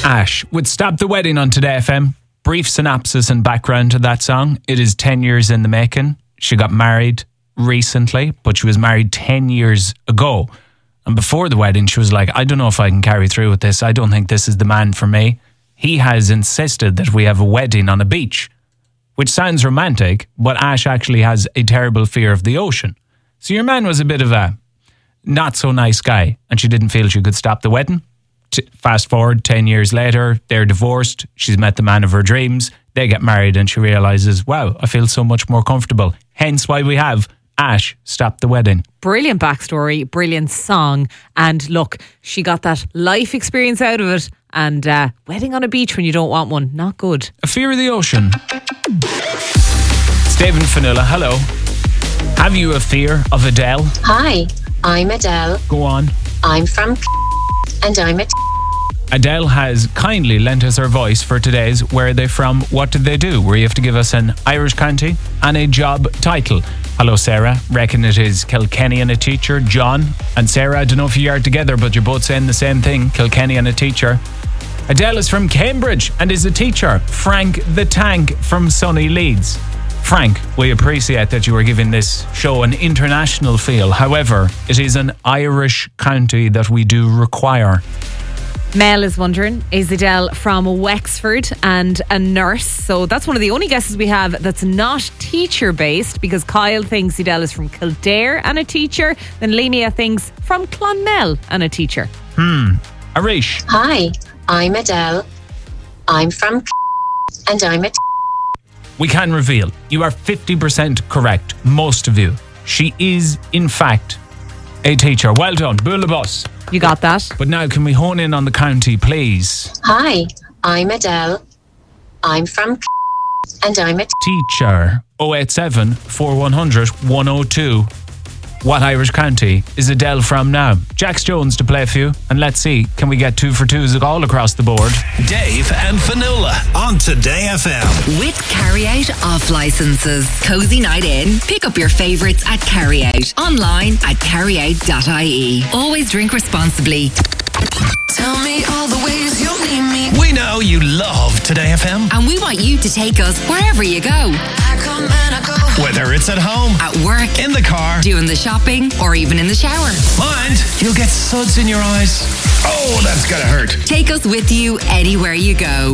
Ash with Stop the Wedding on Today FM. Brief synopsis and background to that song. It is 10 years in the making. She got married recently, but she was married 10 years ago. And before the wedding, she was like, I don't know if I can carry through with this. I don't think this is the man for me. He has insisted that we have a wedding on a beach, which sounds romantic, but Ash actually has a terrible fear of the ocean. So your man was a bit of a not so nice guy, and she didn't feel she could stop the wedding. Fast forward 10 years later, they're divorced. She's met the man of her dreams. They get married and she realises, wow, I feel so much more comfortable. Hence why we have Ash, Stop the Wedding. Brilliant backstory, brilliant song. And look, she got that life experience out of it. And wedding on a beach when you don't want one, not good. A fear of the ocean. Stephen Fanula, hello. Have you a fear of Adele? Hi, I'm Adele. Go on. I'm from and I'm a Adele has kindly lent us her voice for today's Where Are They From, What Did They Do, where you have to give us an Irish county and a job title. Hello, Sarah. Reckon it is Kilkenny and a teacher. John and Sarah, I don't know if you are together, but you're both saying the same thing, Kilkenny and a teacher. Adele is from Cambridge and is a teacher. Frank the Tank from sunny Leeds. Frank, we appreciate that you are giving this show an international feel. However, it is an Irish county that we do require. Mel is wondering, is Adele from Wexford and a nurse? So that's one of the only guesses we have that's not teacher-based, because Kyle thinks Adele is from Kildare and a teacher. Then Linnea thinks from Clonmel and a teacher. Arish. Hi, I'm Adele. I'm from and I'm a We can reveal you are 50% correct, most of you. She is, in fact, a teacher. Well done, Bula Bus. You got that? But now, can we hone in on the county, please? Hi, I'm Adele. I'm from and I'm a Teacher. 087 4100 102. What Irish county is Adele from now? Jax Jones to play for you. And let's see, can we get 2 for 2s all across the board? Dave and Fanula on Today FM. With Carryout off licenses. Cozy night in. Pick up your favourites at Carryout. Online at carryout.ie. Always drink responsibly. Tell me all the ways you need me. We know you love Today FM. And we want you to take us wherever you go. I come and I go. Whether it's at home, At work, in the car, doing the shopping, or even in the shower. mind, you'll get suds in your eyes. Oh, that's gotta hurt. Take us with you anywhere you go.